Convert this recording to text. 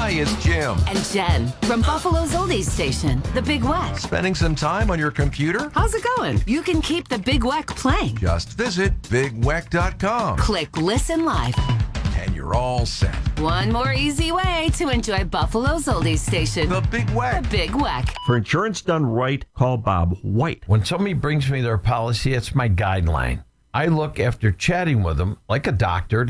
Hi, it's Jim. And Jen from Buffalo's Oldies Station, The Big Weck. Spending some time on your computer? How's it going? You can keep The Big Weck playing. Just visit BigWeck.com. Click Listen Live. And you're all set. One more easy way to enjoy Buffalo's Oldies Station. The Big Weck. The Big Weck. For insurance done right, call Bob White. When somebody brings me their policy, it's my guideline. I look after chatting with them like a doctor